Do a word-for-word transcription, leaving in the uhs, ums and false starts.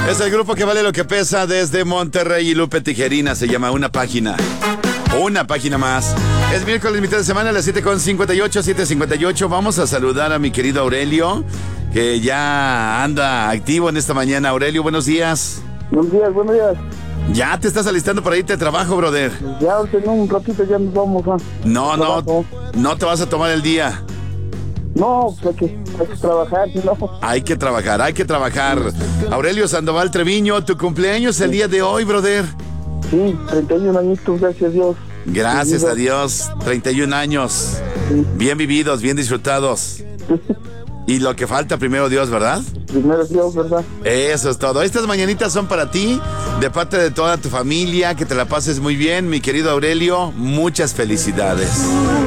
Es el grupo que vale lo que pesa desde Monterrey y Lupe Tijerina. Se llama Una Página. Una página más. Es miércoles, mitad de semana, a las siete con cincuenta y ocho, siete cincuenta y ocho. Vamos a saludar a mi querido Aurelio, que ya anda activo en esta mañana. Aurelio, buenos días. Buenos días, buenos días. ¿Ya te estás alistando para irte de trabajo, brother? Ya en un ratito ya nos vamos a... No, no, no te vas a tomar el día. No, pues hay que, hay que trabajar, ¿no? Hay que trabajar, hay que trabajar. Aurelio Sandoval Treviño, tu cumpleaños el día de hoy, brother. Sí, treinta y un añitos, gracias a Dios. Gracias a Dios, treinta y un años. Sí. Bien vividos, bien disfrutados. Y lo que falta, primero Dios, ¿verdad? Primero Dios, ¿verdad? Eso es todo. Estas mañanitas son para ti, de parte de toda tu familia, que te la pases muy bien, mi querido Aurelio. Muchas felicidades.